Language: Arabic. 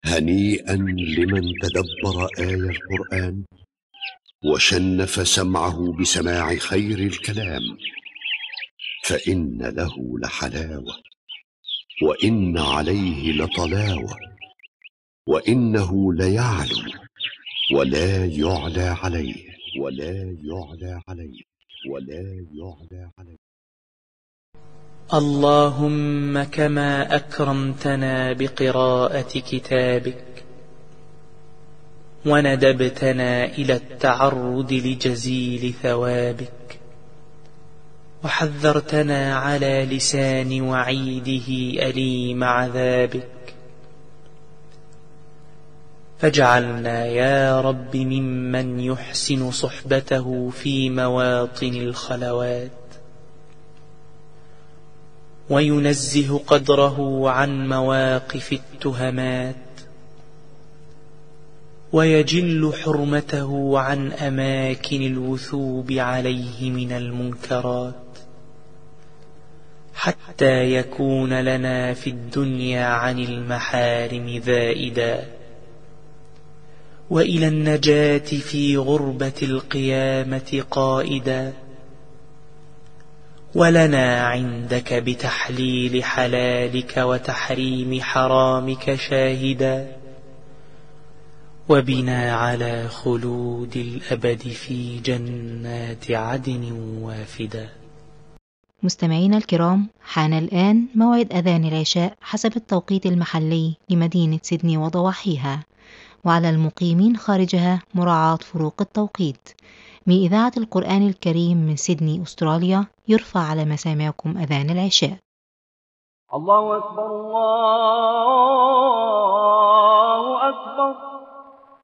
هنيئا لمن تدبر آي القرآن وشنف سمعه بسماع خير الكلام، فإن له لحلاوة وإن عليه لطلاوة، وإنه ليعلو ولا يعلى عليه ولا يعلى عليه ولا يعلى عليه. اللهم كما أكرمتنا بقراءة كتابك وندبتنا إلى التعرض لجزيل ثوابك وحذرتنا على لسان وعيده أليم عذابك، فاجعلنا يا رب ممن يحسن صحبته في مواطن الخلوات وينزه قدره عن مواقف التهمات ويجل حرمته عن أماكن الوثوب عليه من المنكرات، حتى يكون لنا في الدنيا عن المحارم ذائدا، وإلى النجاة في غربة القيامة قائدا، ولنا عندك بتحليل حلالك وتحريم حرامك شاهدا، وبنا على خلود الأبد في جنات عدن وافدا. مستمعينا الكرام، حان الآن موعد أذان العشاء حسب التوقيت المحلي لمدينة سيدني وضواحيها، وعلى المقيمين خارجها مراعاة فروق التوقيت. من إذاعة القرآن الكريم من سيدني أستراليا، يرفع على مسامعكم أذان العشاء. الله أكبر الله أكبر.